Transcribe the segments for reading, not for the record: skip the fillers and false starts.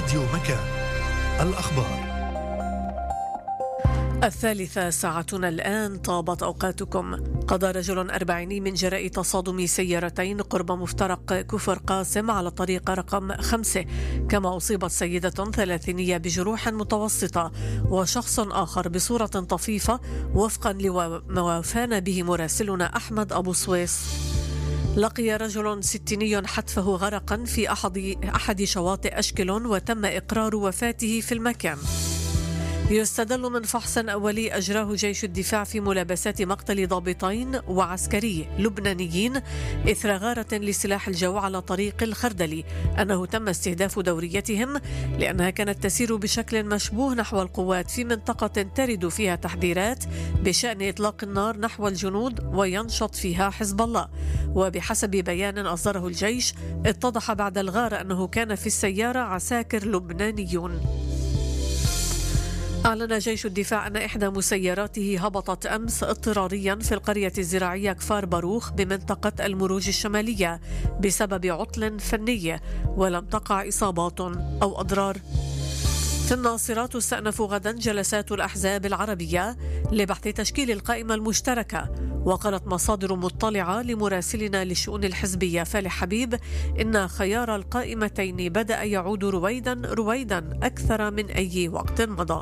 راديو مكان. الأخبار 3:00 ساعتنا الآن. طابت أوقاتكم. قضى رجل 40 من جراء تصادم سيارتين قرب مفترق كفر قاسم على الطريق رقم 5، كما أصيبت سيدة 30 بجروح متوسطة وشخص آخر بصورة طفيفة وفقا لما وافانا به مراسلنا أحمد أبو سويس. لقي رجل 60 حتفه غرقا في أحد شواطئ أشكلون وتم إقرار وفاته في المكان. يستدل من فحص أولي أجراه جيش الدفاع في ملابسات مقتل ضابطين وعسكري لبنانيين إثر غارة لسلاح الجو على طريق الخردلي أنه تم استهداف دوريتهم لأنها كانت تسير بشكل مشبوه نحو القوات في منطقة ترد فيها تحذيرات بشأن إطلاق النار نحو الجنود وينشط فيها حزب الله. وبحسب بيان أصدره الجيش، اتضح بعد الغارة أنه كان في السيارة عساكر لبنانيون. أعلن جيش الدفاع أن إحدى مسيراته هبطت أمس اضطراريا في القرية الزراعية كفار باروخ بمنطقة المروج الشمالية بسبب عطل فني، ولم تقع إصابات أو أضرار. في الناصرة تستأنف غدا جلسات الأحزاب العربية لبحث تشكيل القائمة المشتركة. وقالت مصادر مطلعة لمراسلنا للشؤون الحزبية فالح حبيب إن خيار القائمتين بدأ يعود رويدا أكثر من أي وقت مضى.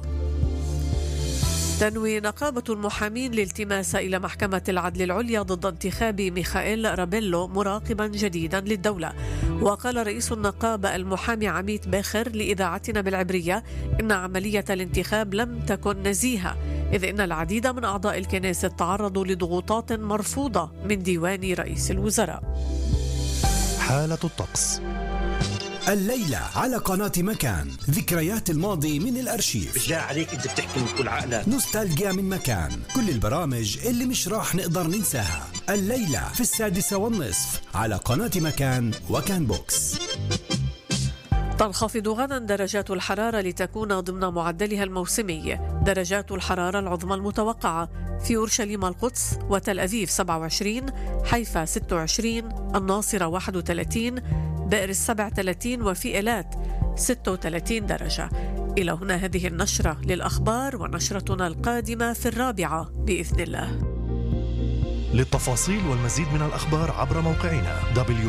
تنوي نقابة المحامين الالتماس إلى محكمة العدل العليا ضد انتخاب ميخائيل رابيلو مراقبا جديدا للدولة. وقال رئيس النقابة المحامي عميد باخر لإذاعتنا بالعبرية إن عملية الانتخاب لم تكن نزيهة، إذ إن العديد من أعضاء الكنيسة تعرضوا لضغوطات مرفوضة من ديوان رئيس الوزراء. حالة الطقس الليلة على قناة مكان، ذكريات الماضي من الأرشيف. مش جاي عليك انت بتحكي من كل عقلك. نوستالجيا من مكان، كل البرامج اللي مش راح نقدر ننساها. الليلة في 6:30 على قناة مكان وكان بوكس. تنخفض غدا درجات الحرارة لتكون ضمن معدلها الموسمي. درجات الحرارة العظمى المتوقعة في أورشليم القدس وتل أبيب 27، حيفا 26، الناصرة 31، بئر السبع 30، وفي إيلات 36 درجة. إلى هنا هذه النشرة للأخبار، ونشرتنا القادمة في 4 بإذن الله. للتفاصيل والمزيد من الأخبار عبر موقعنا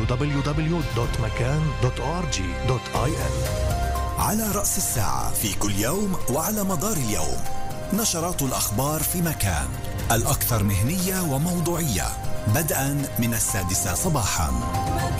www.makan.org.il. على رأس الساعة في كل يوم وعلى مدار اليوم نشرات الأخبار في مكان، الأكثر مهنية وموضوعية، بدءا من 6 صباحا.